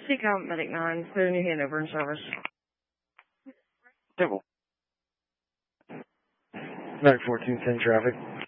Seek out Medic 9, clear new handover in service. Temple. Medic 14, send traffic.